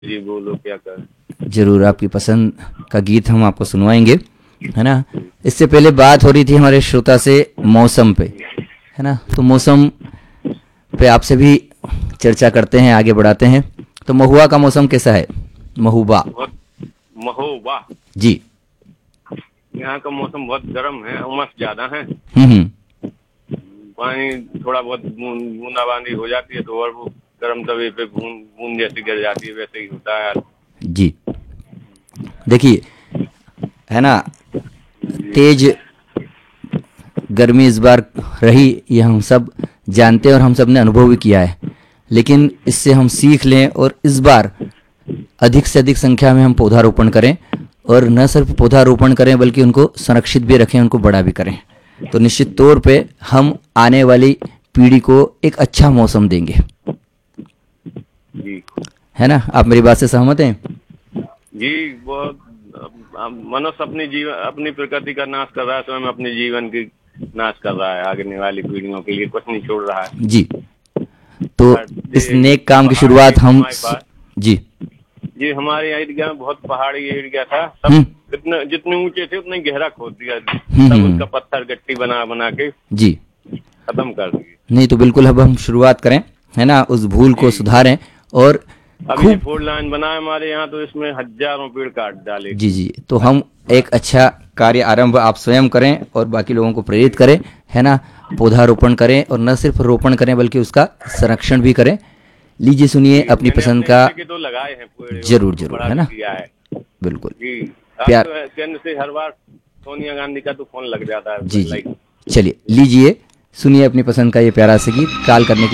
जी बोलो क्या कर। जरूर आपकी पसंद का गीत हम आपको सुनवाएंगे, है ना। इससे पहले बात हो रही थी हमारे श्रोता से मौसम पे, है ना। तो मौसम पे आपसे भी चर्चा करते हैं, आगे बढ़ाते हैं। तो महुआ का मौसम कैसा है? महुबा। बहुत महोबा। जी। यहाँ का मौसम बहुत गर्म है, उमस ज्यादा है। हम्म। पानी थोड़ा बहुत बूंदाबांदी हो जाती है तो और वो गर्म तवे पे बूंद बूंद जैसी गिर जाती है, वैसे ही होता है। जी। देखिए, है ना, तेज गर्मी इस बार रही, ये हम सब जानते हैं और हम सब ने अनुभव भी किया है। लेकिन इससे हम सीख लें और इस बार अधिक से अधिक संख्या में हम पौधारोपण करें, और न सिर्फ पौधारोपण करें बल्कि उनको संरक्षित भी रखें, उनको बड़ा भी करें। तो निश्चित तौर पे हम आने वाली पीढ़ी को एक अच्छा मौसम देंगे, जी है ना। आप मेरी बात से सहमत हैं? जी। बहुत मनुष्य अपनी प्रकृति का नाश कर रहा है, स्वयं अपने जीवन की नाश कर रहा है, आगे वाली पीढ़ियों के लिए कुछ नहीं छोड़ रहा है। जी। तो इस ये नेक काम की पहाड़ी शुरुआत हम हमारे पास, जी। जी हमारे एरिया में बहुत पहाड़ी एरिया था, सब हम्म जितने जितने ऊंचे थे उतने गहरा खोद दिया, हम्म सब हम्म, उसका पत्थर गट्टी बना बना के जी। खत्म कर दिए। नहीं तो बिल्कुल अब हम शुरुआत करें, है ना, उस भूल को जी सुधारें। और अभी ये खूब, फोर लाइन बना है हमारे यहाँ, तो इसमें हजारों पेड़ काट डाले। जी जी, तो हम एक अच्छा कार्य आरंभ आप स्वयं करें और बाकी लोगों को प्रेरित करें, है ना। पौधारोपण करें और न सिर्फ रोपण करें बल्कि उसका संरक्षण भी करें। लीजिए सुनिए जी अपनी मैंने पसंद अपने का। हिस्से के तो लगाए हैं पेड़ और जरूर उनको जरूर, बड़ा है भी ना, किया है। बिल्कुल। जी अब प्यार। तो केंद्र से हर बार सोनिया गांधी का तो फोन लग जाता जी है जी। लाइक। चलिए लीजिए, सुनिए अपनी पसंद का ये प्यारा सा गीत। काल करने की